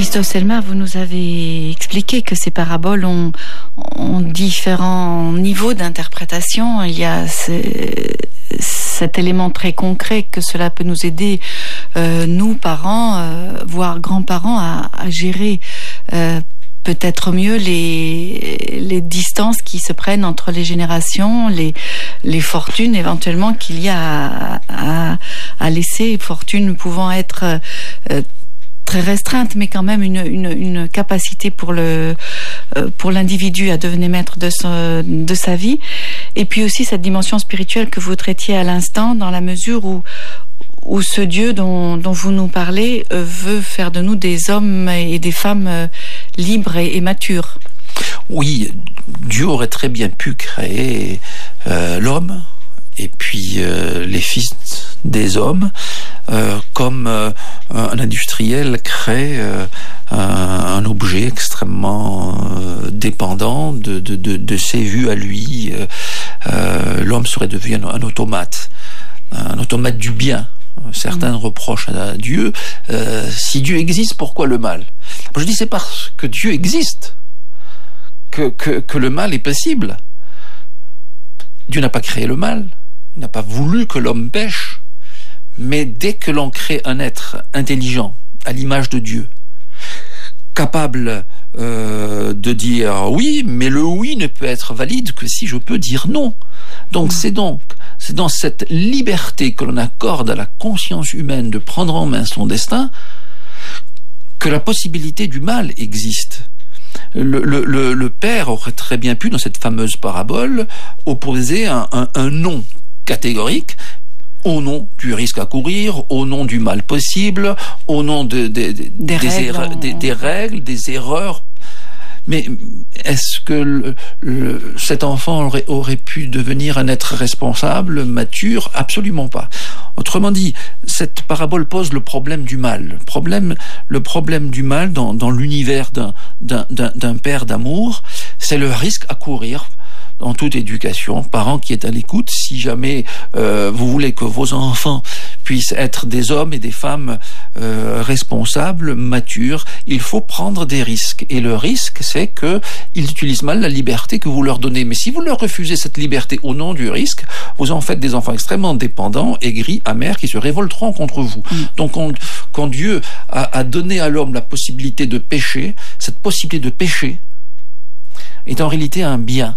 Christophe Selmar, vous nous avez expliqué que ces paraboles ont différents niveaux d'interprétation. Il y a cet élément très concret que cela peut nous aider, nous, parents, voire grands-parents, à gérer peut-être mieux les distances qui se prennent entre les générations, les fortunes éventuellement qu'il y a à laisser, fortunes pouvant être très restreinte, mais quand même une capacité pour l'individu à devenir maître de sa vie. Et puis aussi cette dimension spirituelle que vous traitiez à l'instant, dans la mesure où ce Dieu dont vous nous parlez veut faire de nous des hommes et des femmes libres et matures. Oui, Dieu aurait très bien pu créer l'homme et puis les fils des hommes, comme un industriel crée un objet extrêmement dépendant de ses vues à lui. L'homme serait devenu un automate du bien. Certains reprochent à Dieu, si Dieu existe, pourquoi le mal? Je dis, c'est parce que Dieu existe que le mal est possible. Dieu n'a pas créé le mal, il n'a pas voulu que l'homme pêche, mais dès que l'on crée un être intelligent, à l'image de Dieu, capable de dire oui, mais le oui ne peut être valide que si je peux dire non. Donc c'est dans cette liberté que l'on accorde à la conscience humaine de prendre en main son destin que la possibilité du mal existe. Le père aurait très bien pu, dans cette fameuse parabole, opposer un non catégorique au nom du risque à courir, au nom du mal possible, au nom des règles, des erreurs. Mais est-ce que cet enfant aurait pu devenir un être responsable, mature? Absolument pas. Autrement dit, cette parabole pose le problème du mal. Le problème du mal dans l'univers d'un père d'amour, c'est le risque à courir. Dans toute éducation, parents qui est à l'écoute, si jamais vous voulez que vos enfants puissent être des hommes et des femmes responsables, matures, il faut prendre des risques. Et le risque, c'est qu'ils utilisent mal la liberté que vous leur donnez. Mais si vous leur refusez cette liberté au nom du risque, vous en faites des enfants extrêmement dépendants, aigris, amers, qui se révolteront contre vous. Donc quand Dieu a donné à l'homme la possibilité de pécher, cette possibilité de pécher est en réalité un bien.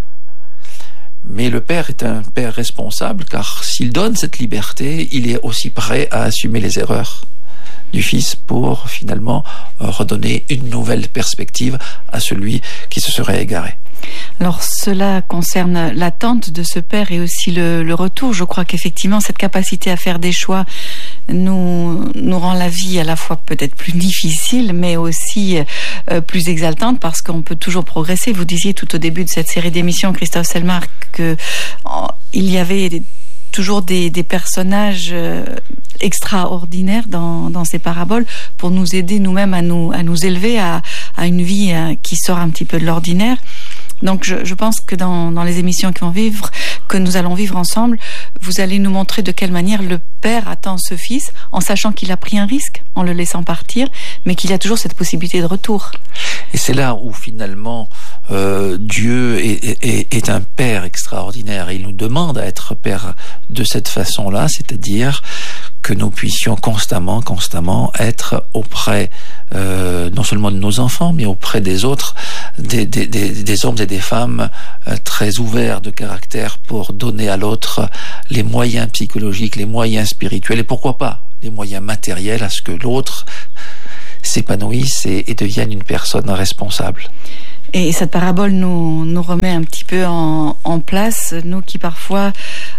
Mais le père est un père responsable, car s'il donne cette liberté, il est aussi prêt à assumer les erreurs du fils pour finalement redonner une nouvelle perspective à celui qui se serait égaré. Alors cela concerne l'attente de ce père et aussi le retour. Je crois qu'effectivement cette capacité à faire des choix nous rend la vie à la fois peut-être plus difficile, mais aussi plus exaltante, parce qu'on peut toujours progresser. Vous disiez tout au début de cette série d'émissions, Christophe Selmar, qu'il y avait toujours des personnages extraordinaires dans ces paraboles pour nous aider nous-mêmes à nous élever à une vie qui sort un petit peu de l'ordinaire. Donc je pense que dans les émissions que nous allons vivre ensemble, vous allez nous montrer de quelle manière le père attend ce fils, en sachant qu'il a pris un risque, en le laissant partir, mais qu'il y a toujours cette possibilité de retour. Et c'est là où finalement Dieu est un père extraordinaire. Il nous demande à être père de cette façon-là, c'est-à-dire que nous puissions constamment être auprès non seulement de nos enfants, mais auprès des autres, des hommes et des femmes très ouverts de caractère pour donner à l'autre les moyens psychologiques, les moyens spirituels et pourquoi pas les moyens matériels à ce que l'autre s'épanouisse et devienne une personne responsable. Et cette parabole nous remet un petit peu en place, nous qui parfois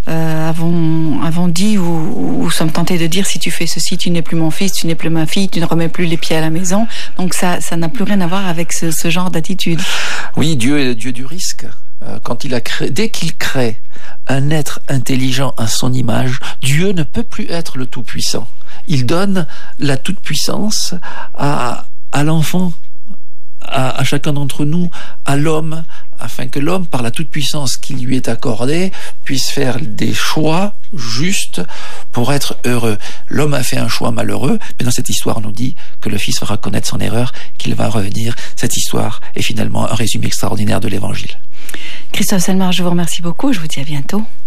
avons dit ou sommes tentés de dire, si tu fais ceci, tu n'es plus mon fils, tu n'es plus ma fille, tu ne remets plus les pieds à la maison. Donc ça n'a plus rien à voir avec ce genre d'attitude. Oui, Dieu est le Dieu du risque. Dès qu'il crée un être intelligent à son image, Dieu ne peut plus être le Tout-Puissant. Il donne la toute-puissance à l'enfant, à chacun d'entre nous, à l'homme, afin que l'homme, par la toute-puissance qui lui est accordée, puisse faire des choix justes pour être heureux. L'homme a fait un choix malheureux, mais dans cette histoire, on nous dit que le Fils va reconnaître son erreur, qu'il va revenir. Cette histoire est finalement un résumé extraordinaire de l'Évangile. Christophe Selmar, je vous remercie beaucoup. Je vous dis à bientôt.